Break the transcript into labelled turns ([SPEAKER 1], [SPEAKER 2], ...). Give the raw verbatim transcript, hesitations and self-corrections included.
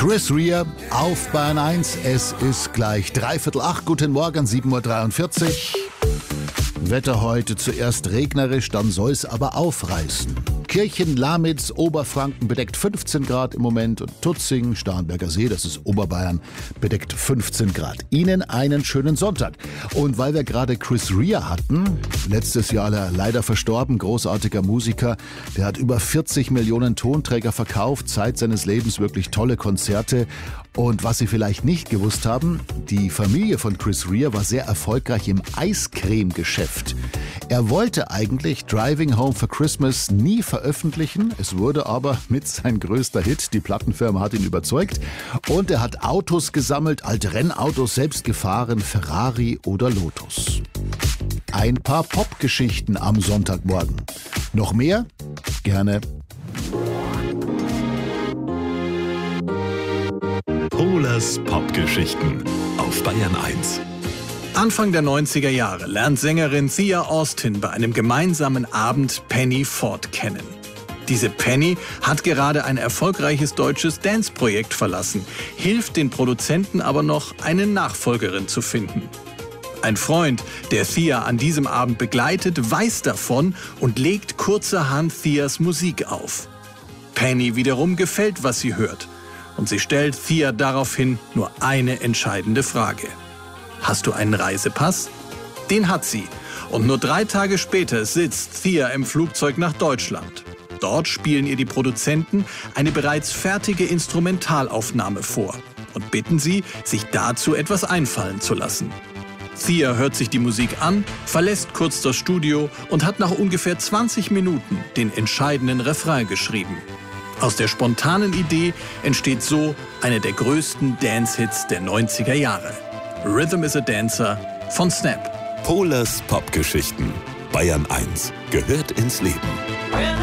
[SPEAKER 1] Chris Rea auf Bayern eins. Es ist gleich dreiviertel acht. Guten Morgen, sieben Uhr dreiundvierzig. Wetter heute zuerst regnerisch, dann soll es aber aufreißen. Kirchen-Lamitz, Oberfranken bedeckt fünfzehn Grad im Moment und Tutzing, Starnberger See, das ist Oberbayern, bedeckt fünfzehn Grad. Ihnen einen schönen Sonntag. Und weil wir gerade Chris Rea hatten, letztes Jahr leider verstorben, großartiger Musiker, der hat über vierzig Millionen Tonträger verkauft, Zeit seines Lebens wirklich tolle Konzerte. Und was Sie vielleicht nicht gewusst haben, die Familie von Chris Rea war sehr erfolgreich im Eiscreme-Geschäft. Er wollte eigentlich Driving Home for Christmas nie veröffentlichen, es wurde aber mit sein größter Hit, die Plattenfirma hat ihn überzeugt und er hat Autos gesammelt, alte Rennautos, selbst gefahren, Ferrari oder Lotus. Ein paar Popgeschichten am Sonntagmorgen. Noch mehr? Gerne.
[SPEAKER 2] Pohlers Popgeschichten auf Bayern eins.
[SPEAKER 3] Anfang der neunziger Jahre lernt Sängerin Thea Austin bei einem gemeinsamen Abend Penny Ford kennen. Diese Penny hat gerade ein erfolgreiches deutsches Dance-Projekt verlassen, hilft den Produzenten aber noch, eine Nachfolgerin zu finden. Ein Freund, der Thea an diesem Abend begleitet, weiß davon und legt kurzerhand Theas Musik auf. Penny wiederum gefällt, was sie hört. Und sie stellt Thea daraufhin nur eine entscheidende Frage. Hast du einen Reisepass? Den hat sie. Und nur drei Tage später sitzt Thea im Flugzeug nach Deutschland. Dort spielen ihr die Produzenten eine bereits fertige Instrumentalaufnahme vor und bitten sie, sich dazu etwas einfallen zu lassen. Thea hört sich die Musik an, verlässt kurz das Studio und hat nach ungefähr zwanzig Minuten den entscheidenden Refrain geschrieben. Aus der spontanen Idee entsteht so einer der größten Dance-Hits der neunziger Jahre. Rhythm is a Dancer von Snap.
[SPEAKER 2] Pohlers Popgeschichten. Bayern eins gehört ins Leben.